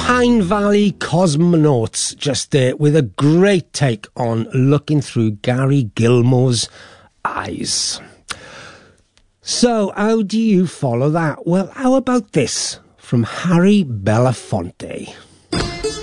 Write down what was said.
Pine Valley Cosmonauts just there with a great take on Looking Through Gary Gilmore's Eyes. So how do you follow that? Well, how about this from Harry Belafonte?